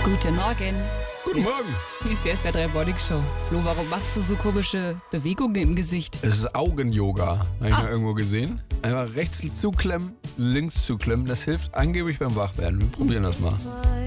Guten Morgen. Guten Morgen. Hier ist die SWR 3 Morning Show. Flo, warum machst du so komische Bewegungen im Gesicht? Es ist Augen-Yoga. Habe ich mal irgendwo gesehen. Einfach rechts zuklemmen, links zuklemmen. Das hilft angeblich beim Wachwerden. Wir probieren das mal.